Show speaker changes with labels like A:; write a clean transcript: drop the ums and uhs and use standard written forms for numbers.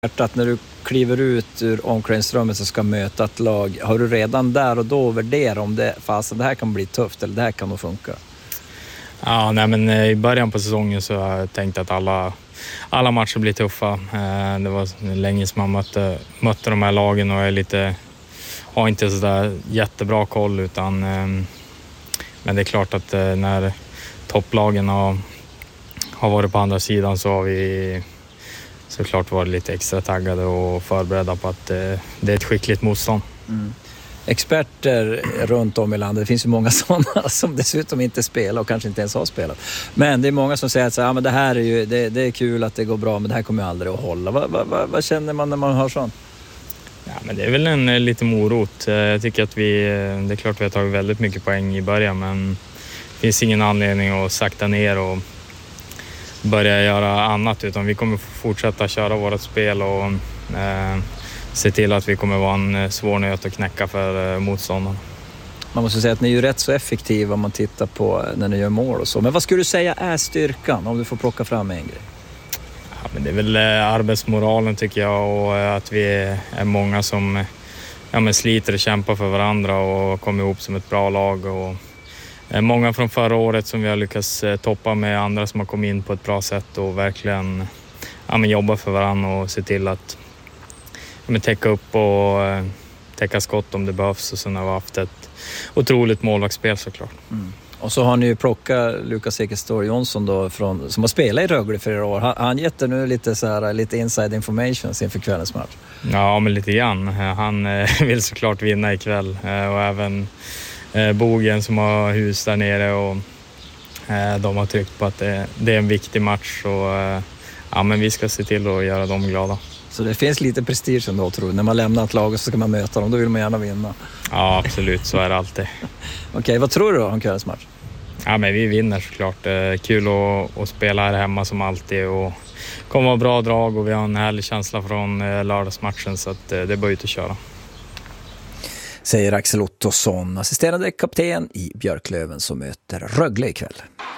A: Att när du kliver ut ur omklädningsrummet så ska möta ett lag, har du redan där och då värderat om det här kan bli tufft eller det här kan nog funka?
B: Ja, nej, men i början på säsongen så har jag tänkt att alla matcher blir tuffa. Det var länge som man mötte de här lagen och jag har inte så där jättebra koll, utan men det är klart att när topplagen har varit på andra sidan så har vi såklart varit lite extra taggade och förberedda på att det är ett skickligt motstånd.
A: Mm. Experter runt om i landet, det finns ju många sådana som dessutom inte spelar och kanske inte ens har spelat. Men det är många som säger att men det här är ju, det är kul att det går bra, men det här kommer ju aldrig att hålla. Vad känner man när man hör sånt?
B: Ja, men det är väl en lite morot. Jag tycker att det är klart vi har tagit väldigt mycket poäng i början, men det finns ingen anledning att sakta ner och börja göra annat, utan vi kommer fortsätta köra vårt spel och se till att vi kommer vara en svår nöt att knäcka för motståndarna.
A: Man måste säga att ni är ju rätt så effektiva om man tittar på när ni gör mål och så. Men vad skulle du säga är styrkan, om du får plocka fram en grej?
B: Ja, men det är väl arbetsmoralen tycker jag, och att vi är många som sliter och kämpar för varandra och kommer ihop som ett bra lag. Och många från förra året som vi har lyckats toppa med andra som har kommit in på ett bra sätt och verkligen jobba för varandra och se till att täcka upp och täcka skott om det behövs. Och sen har vi haft ett otroligt målvaktsspel såklart. Mm.
A: Och så har ni ju plockat Lukas Ekestorp Jonsson då som har spelat i Rögle för i år. Han gett nu lite inside information inför kvällens match.
B: Ja, men lite grann. Han vill såklart vinna ikväll. Och även Bogen som har hus där nere, och de har tryckt på att det är en viktig match, och men vi ska se till att göra dem glada.
A: Så det finns lite prestige ändå, tror du. När man lämnar ett lag och så ska man möta dem, då vill man gärna vinna.
B: Ja, absolut. Så är det alltid.
A: Okej, vad tror du då om kvällens match?
B: Ja, men vi vinner såklart. Kul att spela här hemma som alltid, och kommer vara bra drag, och vi har en härlig känsla från lördagsmatchen, så att det är bara ut att köra.
A: Säger Axel Ottosson, assisterande kapten i Björklöven som möter Rögle ikväll.